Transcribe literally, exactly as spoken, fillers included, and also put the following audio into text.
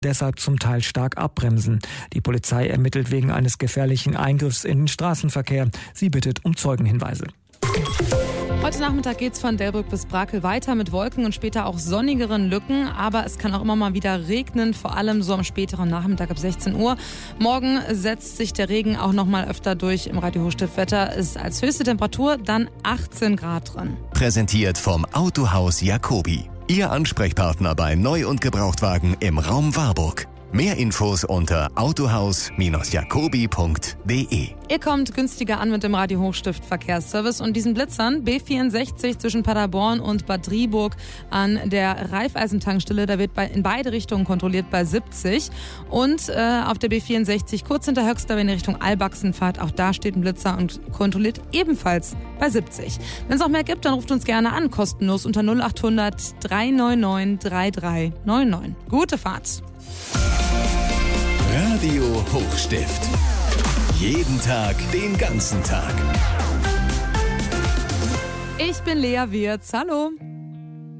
deshalb zum Teil stark abbremsen. Die Polizei ermittelt wegen eines gefährlichen Eingriffs in den Straßenverkehr. Sie bittet um Zeugenhinweise. Heute Nachmittag geht's von Delbrück bis Brakel weiter mit Wolken und später auch sonnigeren Lücken. Aber es kann auch immer mal wieder regnen, vor allem so am späteren Nachmittag ab sechzehn Uhr. Morgen setzt sich der Regen auch noch mal öfter durch. Im Radio Hochstift-Wetter ist als höchste Temperatur dann achtzehn Grad drin. Präsentiert vom Autohaus Jacobi. Ihr Ansprechpartner bei Neu- und Gebrauchtwagen im Raum Warburg. Mehr Infos unter autohaus Jacobi punkt de. Ihr kommt günstiger an mit dem Radio Hochstift Verkehrsservice und diesen Blitzern. B vierundsechzig zwischen Paderborn und Bad Driburg an der Raiffeisentankstelle. Da wird bei, in beide Richtungen kontrolliert bei siebzig. Und äh, auf der B vierundsechzig kurz hinter Höxter, wenn ihr Richtung Albachsen fahrt, auch da steht ein Blitzer und kontrolliert ebenfalls bei siebzig. Wenn es noch mehr gibt, dann ruft uns gerne an, kostenlos unter null acht hundert drei neun neun drei drei neun neun. Gute Fahrt! Radio Hochstift. Jeden Tag, den ganzen Tag. Ich bin Lea Wirz. Hallo.